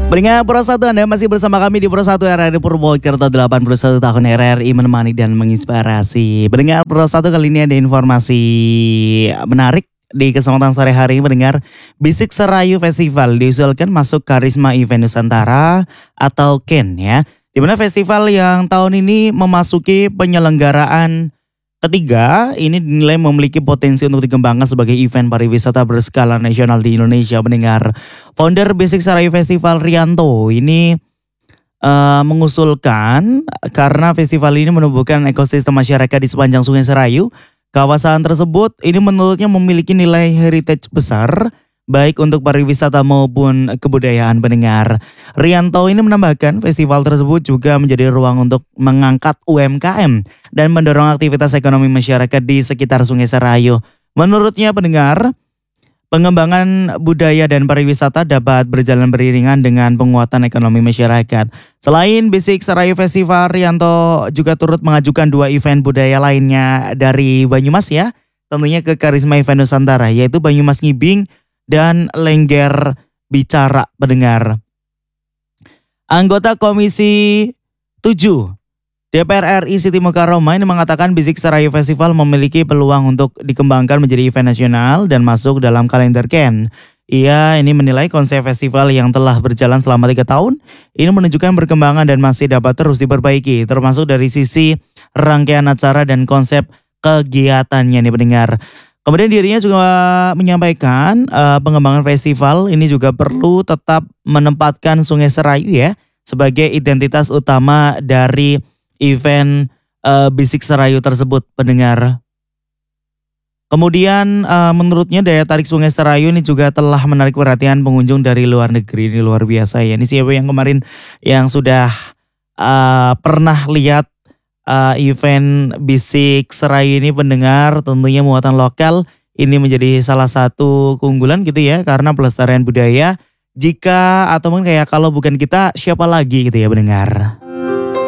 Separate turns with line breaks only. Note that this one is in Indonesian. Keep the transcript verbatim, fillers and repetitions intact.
Pendengar Pro satu, Anda masih bersama kami di Pro satu R R I Purwokerto, delapan puluh satu tahun R R I menemani dan menginspirasi. Pendengar Pro satu, kali ini ada informasi menarik di kesempatan sore hari. Mendengar, Bisik Serayu Festival diusulkan masuk Karisma Event Nusantara atau K E N ya. Di mana festival yang tahun ini memasuki penyelenggaraan ketiga, ini dinilai memiliki potensi untuk dikembangkan sebagai event pariwisata berskala nasional di Indonesia. Mendengar, founder Bisik Serayu Festival Rianto ini uh, mengusulkan karena festival ini menumbuhkan ekosistem masyarakat di sepanjang Sungai Serayu. Kawasan tersebut ini menurutnya memiliki nilai heritage besar, baik untuk pariwisata maupun kebudayaan. Pendengar, Rianto ini menambahkan festival tersebut juga menjadi ruang untuk mengangkat U M K M dan mendorong aktivitas ekonomi masyarakat di sekitar Sungai Serayu. Menurutnya, pendengar, pengembangan budaya dan pariwisata dapat berjalan beriringan dengan penguatan ekonomi masyarakat. Selain Bisik Serayu Festival, Rianto juga turut mengajukan dua event budaya lainnya dari Banyumas ya, tentunya ke Karisma Event Nusantara, yaitu Banyumas Ngibing dan Lengger Bicara. Pendengar, anggota Komisi tujuh D P R R I Siti Mukaroma ini mengatakan Bisik Serayu Festival memiliki peluang untuk dikembangkan menjadi event nasional dan masuk dalam kalender K E N. Ia ini menilai konsep festival yang telah berjalan selama tiga tahun ini menunjukkan perkembangan dan masih dapat terus diperbaiki, termasuk dari sisi rangkaian acara dan konsep kegiatannya nih, pendengar. Kemudian dirinya juga menyampaikan uh, pengembangan festival ini juga perlu tetap menempatkan Sungai Serayu ya sebagai identitas utama dari event uh, Bisik Serayu tersebut, pendengar. Kemudian uh, menurutnya daya tarik Sungai Serayu ini juga telah menarik perhatian pengunjung dari luar negeri. Ini luar biasa ya. Ini siapa yang kemarin yang sudah uh, pernah lihat uh, event Bisik Serayu ini, pendengar, tentunya muatan lokal ini menjadi salah satu keunggulan gitu ya, karena pelestarian budaya. Jika atau mungkin kayak kalau bukan kita siapa lagi gitu ya, pendengar.